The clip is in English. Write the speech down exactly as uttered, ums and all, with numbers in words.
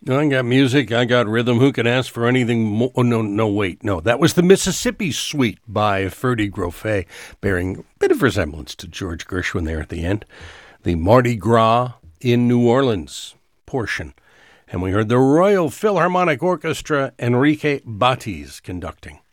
I got music, I got rhythm. Who can ask for anything more? Oh, no, no, wait. No, that was the Mississippi Suite by Ferdy Grofé, bearing a bit of resemblance to George Gershwin there at the end. The Mardi Gras in New Orleans portion. And we heard the Royal Philharmonic Orchestra, Enrique Batiz conducting.